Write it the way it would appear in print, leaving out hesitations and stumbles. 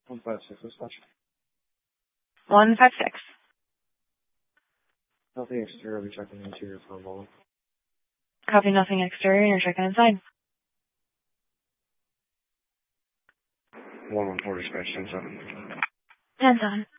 156, what's that? 156. Nothing exterior, I'll be checking the interior for a moment. Copy, nothing exterior, you're checking inside. 114 dispatch, 10-7. 10-7.